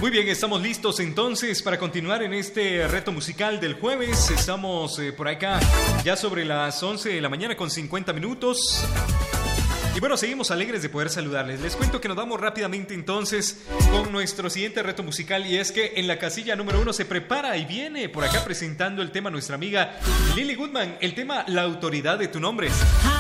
Muy bien, estamos listos entonces para continuar en este reto musical del jueves. Estamos por acá ya sobre las 11 de la mañana con 50 minutos. Y bueno, seguimos alegres de poder saludarles. Les cuento que nos vamos rápidamente entonces con nuestro siguiente reto musical, y es que en la casilla número 1 se prepara y viene por acá presentando el tema nuestra amiga Lily Goodman, el tema La autoridad de tu nombre.